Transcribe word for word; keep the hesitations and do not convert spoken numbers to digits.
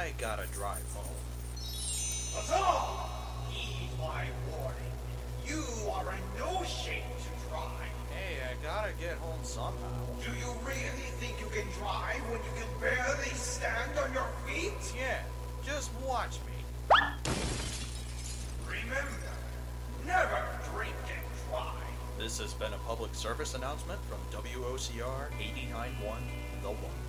I gotta drive home. Huzzah! Heed my warning. You are in no shape to drive. Hey, I gotta get home somehow. Do you really think you can drive when you can barely stand on your feet? Yeah, just watch me. Remember, never drink and drive. This has been a public service announcement from W O C R eighty-nine point one The One.